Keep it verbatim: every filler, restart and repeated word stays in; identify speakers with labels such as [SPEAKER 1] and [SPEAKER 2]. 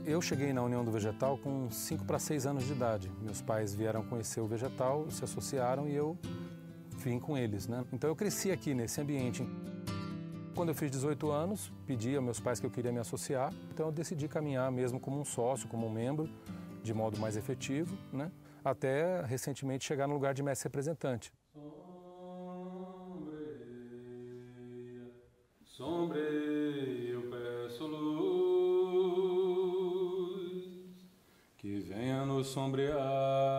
[SPEAKER 1] Eu cheguei na União do Vegetal com cinco para seis anos de idade. Meus pais vieram conhecer o Vegetal, se associaram e eu vim com eles, né? Então eu cresci aqui nesse ambiente. Quando eu fiz dezoito anos, pedi aos meus pais que eu queria me associar, então eu decidi caminhar mesmo como um sócio, como um membro, de modo mais efetivo, né? Até recentemente chegar no lugar de mestre representante. Sombreia, sombreia, eu peço luz, que venha nos sombrear.